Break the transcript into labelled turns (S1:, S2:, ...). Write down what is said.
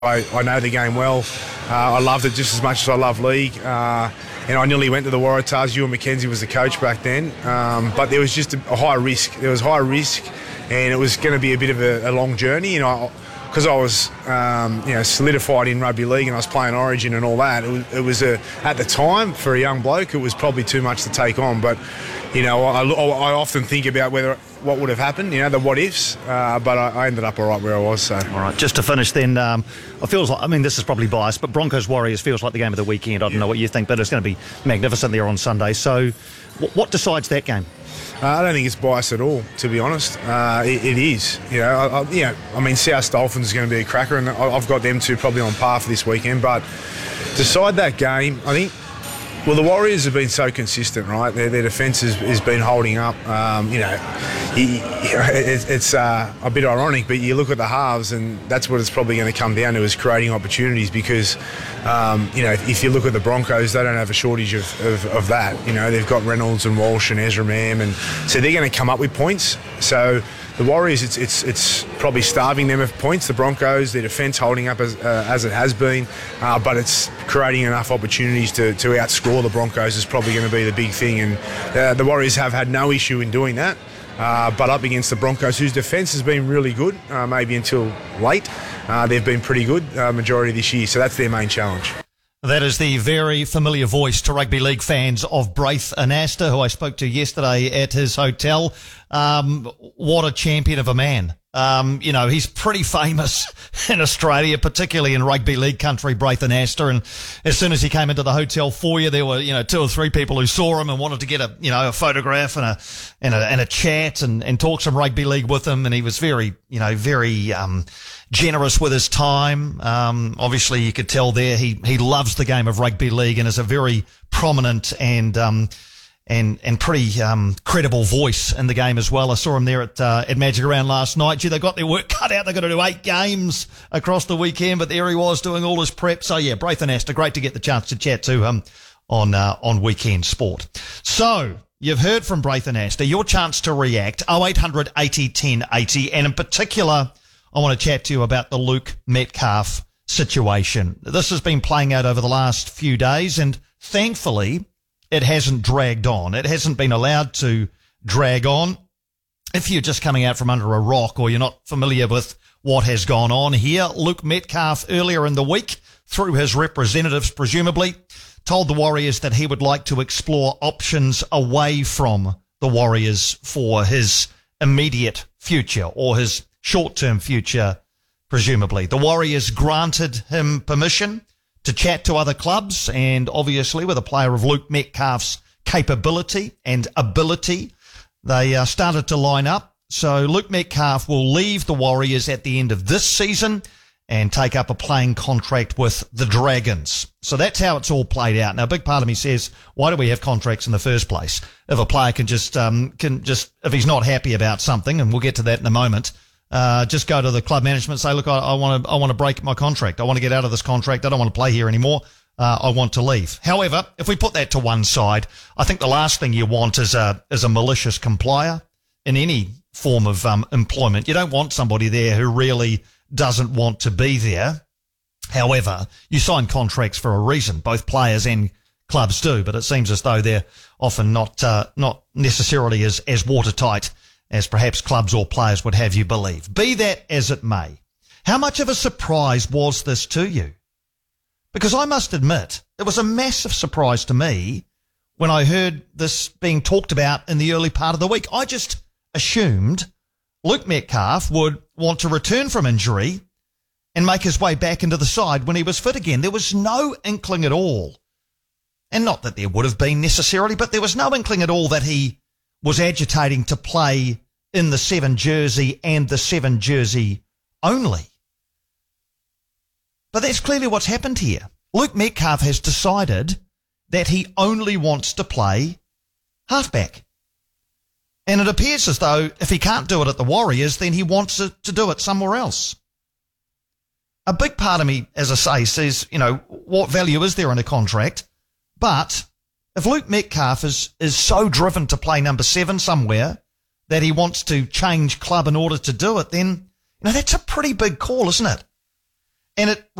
S1: I know the game well. I loved it just as much as I love league. And I nearly went to the Waratahs. Ewan McKenzie was the coach back then. But there was just a high risk. There was high risk, and it was going to be a bit of a long journey. Because I was, solidified in rugby league and I was playing Origin and all that. It was at the time, for a young bloke, it was probably too much to take on. But, I often think about what would have happened, the what ifs. But I ended up all right where I was. So.
S2: All right, just to finish then, it feels like, this is probably biased, but Broncos-Warriors feels like the game of the weekend. I don't know what you think, but it's going to be magnificent there on Sunday. So what decides that game?
S1: I don't think it's biased at all, to be honest. It is. South Dolphins is going to be a cracker, and I've got them two probably on par for this weekend. But decide that game, I think. Well, the Warriors have been so consistent, right? Their defence has been holding up. It's a bit ironic, but you look at the halves, and that's what it's probably going to come down to, is creating opportunities. Because, if you look at the Broncos, they don't have a shortage of that. They've got Reynolds and Walsh and Ezra Mam, and so they're going to come up with points. So the Warriors, it's probably starving them of points. The Broncos, their defence holding up as it has been, but it's creating enough opportunities to outscore the Broncos is probably going to be the big thing. And the Warriors have had no issue in doing that. But up against the Broncos, whose defence has been really good, maybe until late, they've been pretty good majority of this year. So that's their main challenge.
S2: That is the very familiar voice to rugby league fans of Braith Anasta, who I spoke to yesterday at his hotel. What a champion of a man. He's pretty famous in Australia, particularly in rugby league country, Braith Anasta. And as soon as he came into the hotel foyer, there were, 2 or 3 people who saw him and wanted to get a photograph and a chat and talk some rugby league with him. And he was very generous with his time. Obviously you could tell there he loves the game of rugby league and is a very prominent and pretty credible voice in the game as well. I saw him there at Magic Round last night. Gee, they got their work cut out. They've got to do 8 games across the weekend, but there he was doing all his prep. So yeah, Braith Anasta, great to get the chance to chat to him on Weekend Sport. So you've heard from Braith Anasta. Your chance to react, 0800 80 10 80, and in particular, I want to chat to you about the Luke Metcalf situation. This has been playing out over the last few days, and thankfully, it hasn't dragged on. It hasn't been allowed to drag on. If you're just coming out from under a rock or you're not familiar with what has gone on here, Luke Metcalf earlier in the week, through his representatives presumably, told the Warriors that he would like to explore options away from the Warriors for his immediate future or his short-term future, presumably. The Warriors granted him permission to chat to other clubs, and obviously with a player of Luke Metcalf's capability and ability, they started to line up. So Luke Metcalf will leave the Warriors at the end of this season and take up a playing contract with the Dragons. So that's how it's all played out. Now, a big part of me says, why do we have contracts in the first place? If a player can just, if he's not happy about something, and we'll get to that in a moment, just go to the club management and say, look, I want to break my contract. I want to get out of this contract. I don't want to play here anymore. I want to leave. However, if we put that to one side, I think the last thing you want is a malicious complier in any form of employment. You don't want somebody there who really doesn't want to be there. However, you sign contracts for a reason. Both players and clubs do, but it seems as though they're often not necessarily as watertight as perhaps clubs or players would have you believe. Be that as it may, how much of a surprise was this to you? Because I must admit, it was a massive surprise to me when I heard this being talked about in the early part of the week. I just assumed Luke Metcalf would want to return from injury and make his way back into the side when he was fit again. There was no inkling at all, and not that there would have been necessarily, but there was no inkling at all that he was agitating to play in the 7 jersey and the 7 jersey only. But that's clearly what's happened here. Luke Metcalf has decided that he only wants to play halfback. And it appears as though if he can't do it at the Warriors, then he wants to do it somewhere else. A big part of me, as I say, says, what value is there in a contract? But if Luke Metcalf is so driven to play number 7 somewhere that he wants to change club in order to do it, then, that's a pretty big call, isn't it? And it